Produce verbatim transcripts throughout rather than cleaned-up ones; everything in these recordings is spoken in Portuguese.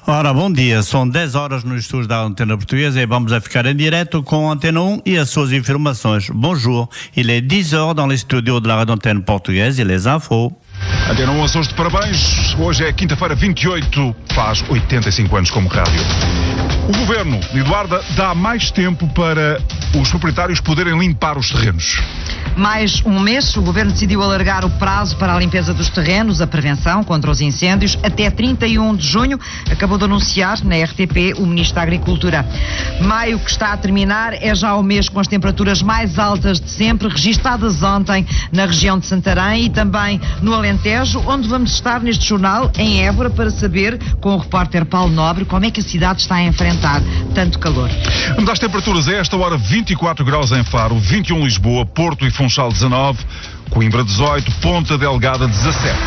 Ora, bom dia, são dez horas no estúdio da Antena Portuguesa e vamos a ficar em direto com a Antena um e as suas informações. Bonjour, il est dix heures dans les studios de la Radio Antenne Portugaise e les infos. Antena um, Açores de parabéns. Hoje é quinta-feira, vinte e oito, faz oitenta e cinco anos como rádio. O Governo de Eduarda dá mais tempo para os proprietários poderem limpar os terrenos. Mais um mês, o Governo decidiu alargar o prazo para a limpeza dos terrenos, a prevenção contra os incêndios, até trinta e um de junho, acabou de anunciar na R T P o Ministro da Agricultura. Maio, que está a terminar, é já o mês com as temperaturas mais altas de sempre, registadas ontem na região de Santarém e também no Alentejo, onde vamos estar neste jornal, em Évora, para saber, com o repórter Paulo Nobre, como é que a cidade está a enfrentar tanto calor. Vamos às temperaturas. A esta hora, vinte e quatro graus em Faro, vinte e um em Lisboa, Porto e Funchal dezanove, Coimbra dezoito, Ponta Delgada dezassete.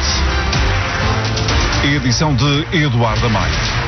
Edição de Eduardo Maia.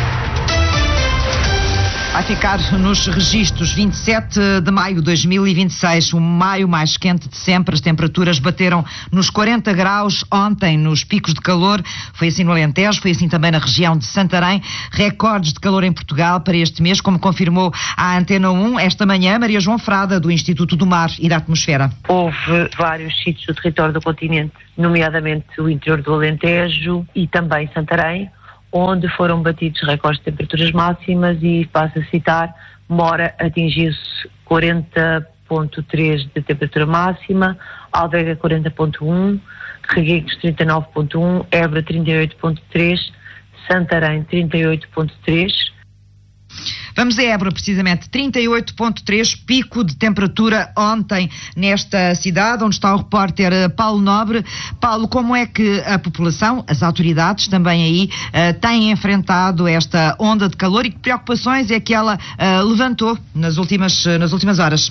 Vai ficar nos registros vinte e sete de maio de dois mil e vinte e seis, o maio mais quente de sempre. As temperaturas bateram nos quarenta graus ontem, nos picos de calor. Foi assim no Alentejo, foi assim também na região de Santarém. Recordes de calor em Portugal para este mês, como confirmou a Antena um esta manhã Maria João Frada, do Instituto do Mar e da Atmosfera. Houve vários sítios do território do continente, nomeadamente o interior do Alentejo e também Santarém, onde foram batidos recordes de temperaturas máximas e, passo a citar, Mora atingiu-se quarenta vírgula três de temperatura máxima, Alvega quarenta vírgula um, Reguengos trinta e nove vírgula um, Évora trinta e oito vírgula três, Santarém trinta e oito vírgula três. Vamos a Évora, precisamente, trinta e oito vírgula três, pico de temperatura ontem nesta cidade, onde está o repórter Paulo Nobre. Paulo, como é que a população, as autoridades também aí, uh, têm enfrentado esta onda de calor e que preocupações é que ela uh, levantou nas últimas, uh, nas últimas horas?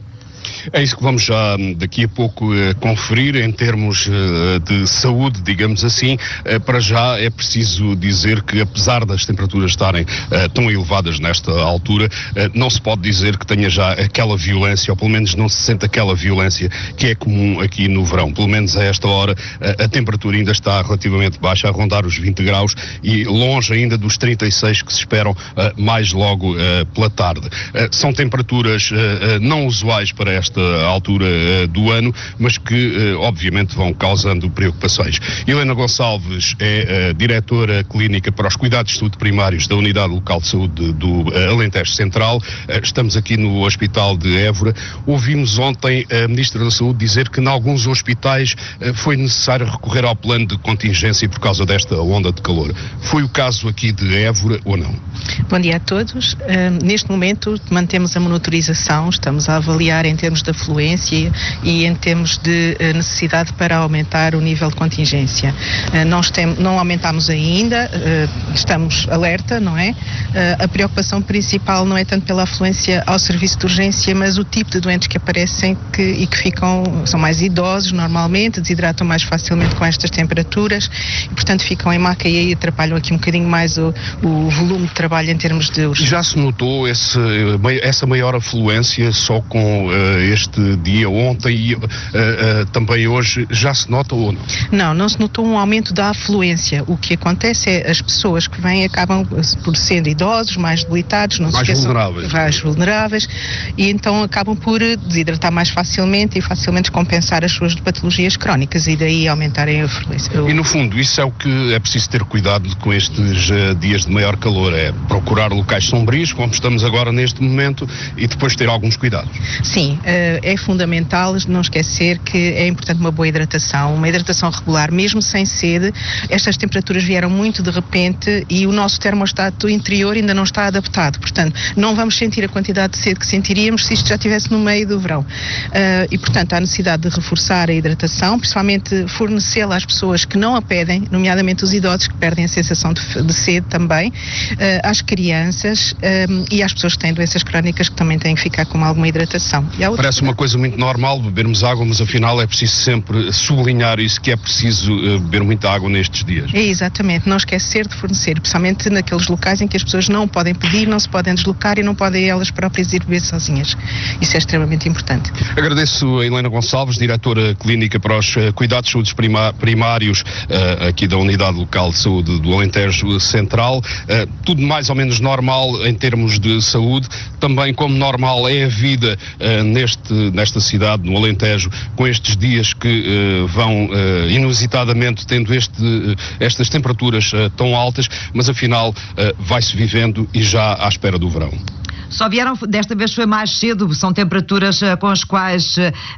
É isso que vamos já daqui a pouco uh, conferir em termos uh, de saúde, digamos assim. Uh, para já é preciso dizer que, apesar das temperaturas estarem uh, tão elevadas nesta altura, uh, não se pode dizer que tenha já aquela violência, ou pelo menos não se sente aquela violência que é comum aqui no verão. Pelo menos a esta hora uh, a temperatura ainda está relativamente baixa, a rondar os vinte graus e longe ainda dos trinta e seis que se esperam uh, mais logo uh, pela tarde. Uh, são temperaturas uh, uh, não usuais para esta altura uh, do ano, mas que uh, obviamente vão causando preocupações. Helena Gonçalves é uh, diretora clínica para os cuidados de saúde primários da Unidade Local de Saúde do uh, Alentejo Central. Uh, estamos aqui no Hospital de Évora. Ouvimos ontem a Ministra da Saúde dizer que em alguns hospitais uh, foi necessário recorrer ao plano de contingência por causa desta onda de calor. Foi o caso aqui de Évora ou não? Bom dia a todos. Uh, neste momento mantemos a monitorização, estamos a avaliar em termos de afluência e em termos de uh, necessidade para aumentar o nível de contingência. Uh, nós tem, não aumentamos ainda, uh, estamos alerta, não é? Uh, a preocupação principal não é tanto pela afluência ao serviço de urgência, mas o tipo de doentes que aparecem que, e que ficam, são mais idosos normalmente, desidratam mais facilmente com estas temperaturas e, portanto, ficam em maca e aí atrapalham aqui um bocadinho mais o, o volume de trabalho em termos de urgência. Já se notou esse, essa maior afluência só com uh, este dia ontem e uh, uh, também hoje, já se nota ou não? Não, não se notou um aumento da afluência. O que acontece é as pessoas que vêm acabam por sendo idosos, mais debilitados, não mais se esqueçam, vulneráveis. mais vulneráveis e então acabam por desidratar mais facilmente e facilmente compensar as suas patologias crónicas e daí aumentarem a afluência. E no fundo, isso é o que é preciso ter cuidado com estes uh, dias de maior calor, é procurar locais sombrios, como estamos agora neste momento, e depois ter alguns cuidados. Sim, uh, é fundamental não esquecer que é importante uma boa hidratação, uma hidratação regular, mesmo sem sede. Estas temperaturas vieram muito de repente e o nosso termostato interior ainda não está adaptado, portanto, não vamos sentir a quantidade de sede que sentiríamos se isto já estivesse no meio do verão. Uh, e, portanto, há necessidade de reforçar a hidratação, principalmente fornecê-la às pessoas que não a pedem, nomeadamente os idosos que perdem a sensação de, de sede também, uh, às crianças um, e às pessoas que têm doenças crónicas que também têm que ficar com alguma hidratação. E há outro parece uma coisa muito normal bebermos água, mas afinal é preciso sempre sublinhar isso, que é preciso uh, beber muita água nestes dias. É exatamente, não esquecer de fornecer, principalmente naqueles locais em que as pessoas não podem pedir, não se podem deslocar e não podem elas próprias ir beber sozinhas. Isso é extremamente importante. Agradeço a Helena Gonçalves, diretora clínica para os uh, cuidados de saúde primá- primários uh, aqui da Unidade Local de Saúde do Alentejo Central. Uh, tudo mais ou menos normal em termos de saúde, também como normal é a vida uh, neste, nesta cidade, no Alentejo, com estes dias que uh, vão uh, inusitadamente tendo este, uh, estas temperaturas uh, tão altas, mas afinal uh, vai-se vivendo e já à espera do verão. Só vieram, desta vez foi mais cedo, são temperaturas uh, com as quais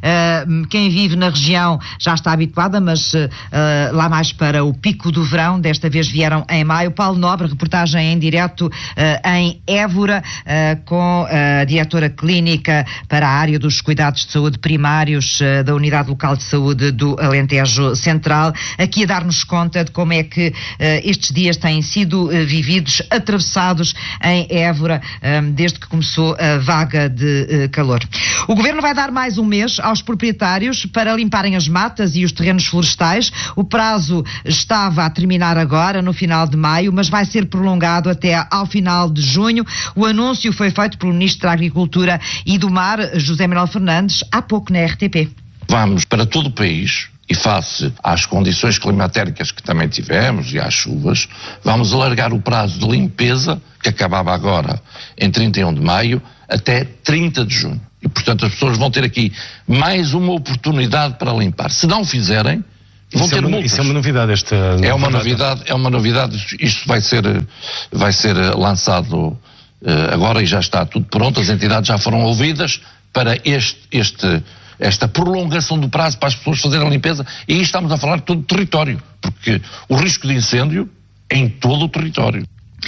uh, quem vive na região já está habituada, mas uh, lá mais para o pico do verão, desta vez vieram em maio. Paulo Nobre, reportagem em direto uh, em Évora, uh, com a diretora clínica para a área dos cuidados de saúde primários uh, da Unidade Local de Saúde do Alentejo Central, aqui a dar-nos conta de como é que uh, estes dias têm sido uh, vividos, atravessados em Évora, um, desde que começou a vaga de uh, calor. O Governo vai dar mais um mês aos proprietários para limparem as matas e os terrenos florestais. O prazo estava a terminar agora, no final de maio, mas vai ser prolongado até ao final de junho. O anúncio foi feito pelo Ministro da Agricultura e do Mar, José Manuel Fernandes, há pouco na R T P. Vamos para todo o país e face às condições climatéricas que também tivemos e às chuvas, vamos alargar o prazo de limpeza, que acabava agora em trinta e um de maio, até trinta de junho. E, portanto, as pessoas vão ter aqui mais uma oportunidade para limpar. Se não fizerem, vão isso ter é uma, multas. Isso é uma novidade, esta É uma novidade, é uma novidade. Isto vai ser, vai ser lançado uh, agora e já está tudo pronto. As entidades já foram ouvidas para este, este, esta prolongação do prazo para as pessoas fazerem a limpeza. E aí estamos a falar de todo o território, porque o risco de incêndio é em todo o território.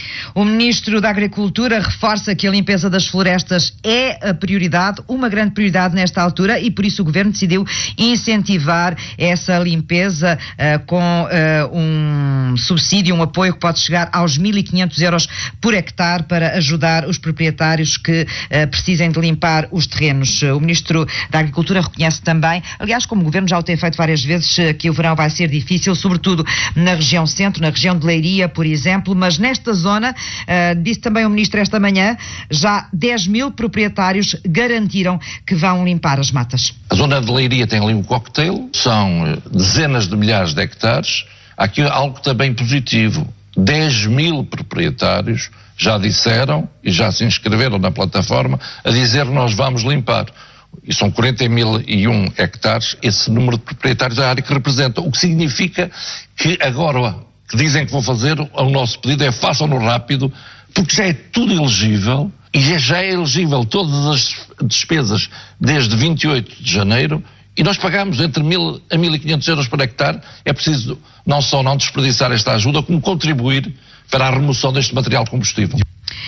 O Ministro da Agricultura reforça que a limpeza das florestas é a prioridade, uma grande prioridade nesta altura, e por isso o Governo decidiu incentivar essa limpeza uh, com uh, um subsídio, um apoio que pode chegar aos mil e quinhentos euros por hectare para ajudar os proprietários que uh, precisem de limpar os terrenos. O Ministro da Agricultura reconhece também, aliás, como o Governo já o tem feito várias vezes, uh, que o verão vai ser difícil, sobretudo na região centro, na região de Leiria, por exemplo, mas nesta zona Zona, uh, disse também o Ministro esta manhã, já dez mil proprietários garantiram que vão limpar as matas. A zona de Leiria tem ali um cocktail, são dezenas de milhares de hectares. Há aqui algo também positivo, dez mil proprietários já disseram e já se inscreveram na plataforma a dizer nós vamos limpar. E são quarenta mil e um hectares, esse número de proprietários da área que representa, o que significa que agora que dizem que vão fazer, o nosso pedido é façam-no rápido, porque já é tudo elegível e já, já é elegível todas as despesas desde vinte e oito de janeiro e nós pagamos entre mil a mil e quinhentos euros por hectare. É preciso não só não desperdiçar esta ajuda, como contribuir para a remoção deste material combustível.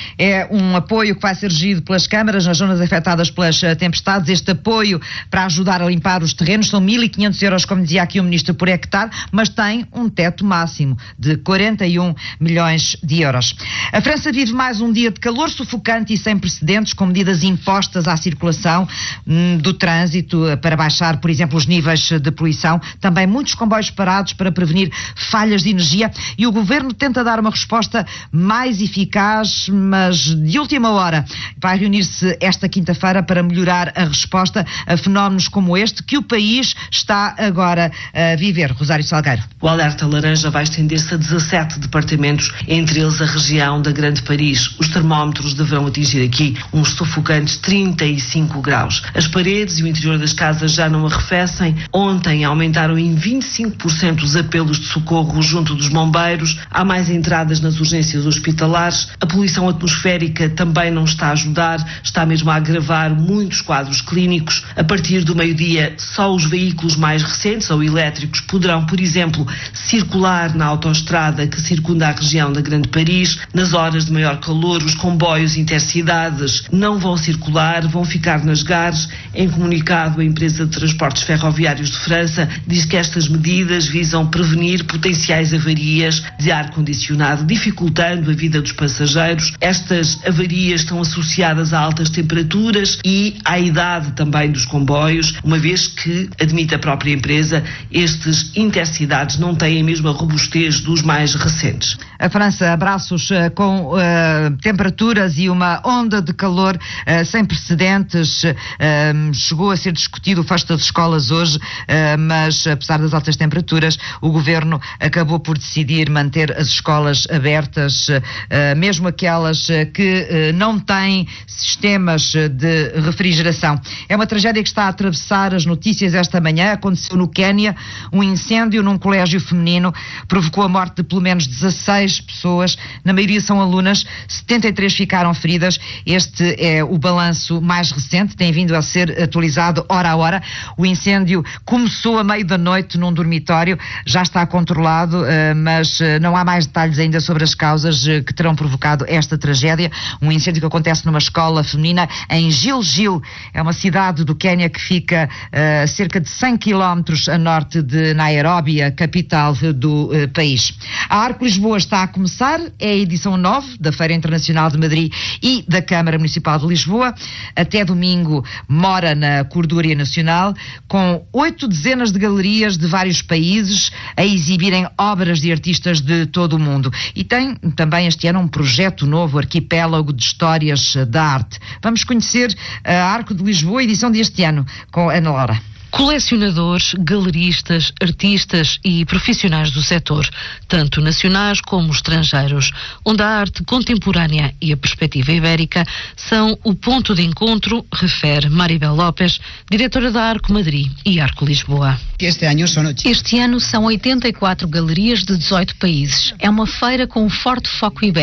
É um apoio que vai ser regido pelas câmaras nas zonas afetadas pelas uh, tempestades. Este apoio para ajudar a limpar os terrenos são mil e quinhentos euros, como dizia aqui o Ministro, por hectare, mas tem um teto máximo de quarenta e um milhões de euros. A França vive mais um dia de calor sufocante e sem precedentes, com medidas impostas à circulação hum, do trânsito uh, para baixar, por exemplo, os níveis de poluição. Também muitos comboios parados para prevenir falhas de energia, e o Governo tenta dar uma resposta mais eficaz, mas de última hora. Vai reunir-se esta quinta-feira para melhorar a resposta a fenómenos como este que o país está agora a viver. Rosário Salgueiro. O alerta laranja vai estender-se a dezassete departamentos, entre eles a região da Grande Paris. Os termómetros deverão atingir aqui uns sufocantes trinta e cinco graus. As paredes e o interior das casas já não arrefecem. Ontem aumentaram em vinte e cinco por cento os apelos de socorro junto dos bombeiros. Há mais entradas nas urgências hospitalares. A poluição atmosférica também não está a ajudar, está mesmo a agravar muitos quadros clínicos. A partir do meio-dia, só os veículos mais recentes ou elétricos poderão, por exemplo, circular na autoestrada que circunda a região da Grande Paris. Nas horas de maior calor, os comboios intercidades não vão circular, vão ficar nas gares. Em comunicado, a empresa de transportes ferroviários de França diz que estas medidas visam prevenir potenciais avarias de ar-condicionado, dificultando a vida dos passageiros. Esta Estas avarias estão associadas a altas temperaturas e à idade também dos comboios, uma vez que, admite a própria empresa, estes intercidades não têm a mesma robustez dos mais recentes. A França, abraços uh, com uh, temperaturas e uma onda de calor uh, sem precedentes. Uh, chegou a ser discutido o fecho das escolas hoje, uh, mas apesar das altas temperaturas, o governo acabou por decidir manter as escolas abertas, uh, mesmo aquelas uh, que uh, não têm sistemas de refrigeração. É uma tragédia que está a atravessar as notícias esta manhã. Aconteceu no Quénia, um incêndio num colégio feminino provocou a morte de pelo menos dezasseis pessoas, na maioria são alunas, setenta e três ficaram feridas. Este é o balanço mais recente, tem vindo a ser atualizado hora a hora. O incêndio começou a meio da noite num dormitório, já está controlado, mas não há mais detalhes ainda sobre as causas que terão provocado esta tragédia. Um incêndio que acontece numa escola feminina em Gilgil, é uma cidade do Quénia que fica a cerca de cem quilómetros a norte de Nairobi, a capital do uh, país. A Arco Lisboa está a começar, é a edição nove da Feira Internacional de Madrid e da Câmara Municipal de Lisboa. Até domingo mora na Cordoaria Nacional, com oito dezenas de galerias de vários países a exibirem obras de artistas de todo o mundo. E tem também este ano um projeto novo, Arquipélago de Histórias da Arte. Vamos conhecer a Arco de Lisboa, edição deste ano, com Ana Laura. Colecionadores, galeristas, artistas e profissionais do setor, tanto nacionais como estrangeiros, onde a arte contemporânea e a perspectiva ibérica são o ponto de encontro, refere Maribel Lopes, diretora da Arco Madrid e Arco Lisboa. Este ano são Este ano são oitenta e quatro galerias de dezoito países. É uma feira com um forte foco ibérico.